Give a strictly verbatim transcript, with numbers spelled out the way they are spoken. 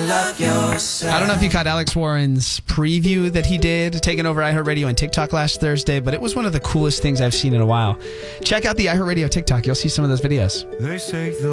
love yourself. I don't know if you caught Alex Warren's preview that he did, taking over iHeartRadio and TikTok last Thursday, but it was one of the coolest things I've seen in a while. Check out the iHeartRadio TikTok. You'll see some of those videos. They say the